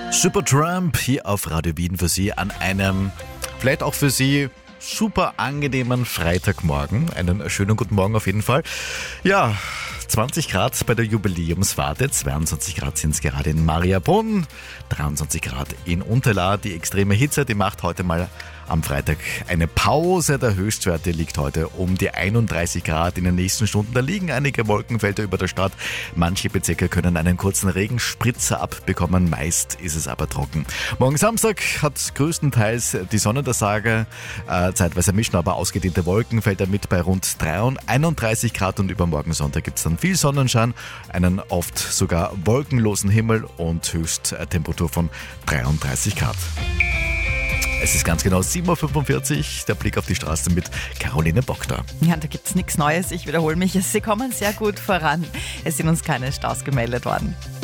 Supertramp hier auf Radio Wien für Sie an einem, vielleicht auch für Sie, super angenehmen Freitagmorgen. Einen schönen guten Morgen auf jeden Fall. Ja, 20 Grad bei der Jubiläumsfahrt, 22 Grad sind es gerade in Mariabrunn, 23 Grad in Unterlaa. Die extreme Hitze, die macht heute mal am Freitag eine Pause. Der Höchstwert liegt heute um die 31 Grad in den nächsten Stunden. Da liegen einige Wolkenfelder über der Stadt. Manche Bezirke können einen kurzen Regenspritzer abbekommen. Meist ist es aber trocken. Morgen Samstag hat größtenteils die Sonne der Sage. Zeitweise mischen aber ausgedehnte Wolkenfelder mit bei rund 31 Grad. Und übermorgen Sonntag gibt es dann viel Sonnenschein, einen oft sogar wolkenlosen Himmel und Höchsttemperatur von 33 Grad. Es ist ganz genau 7.45 Uhr, der Blick auf die Straße mit Caroline Bockner. Ja, da gibt es nichts Neues, ich wiederhole mich. Sie kommen sehr gut voran. Es sind uns keine Staus gemeldet worden.